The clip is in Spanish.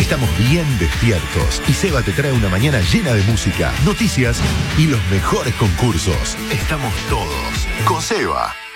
Estamos bien despiertos y Seba te trae una mañana llena de música, noticias y los mejores concursos. Estamos todos con Seba.